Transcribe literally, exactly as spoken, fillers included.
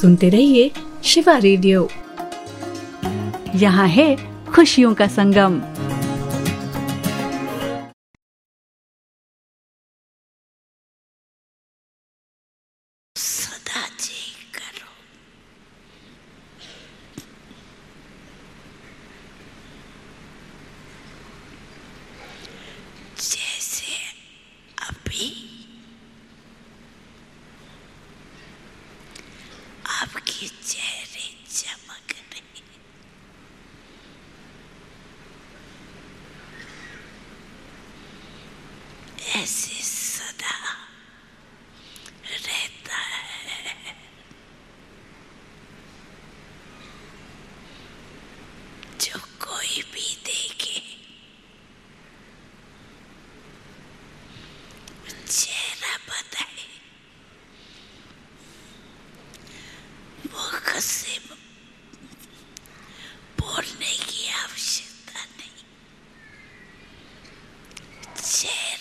सुनते रहिए शिवा रेडियो। यहाँ है खुशियों का संगम। सदा जी करो, जैसे अभी आपके चेहरे चमक रहे, ऐसे सदा रहता है। जो कोई भी देखे चेहरा बताए, मुख से बोलने की आवश्यकता नहीं, चेहरा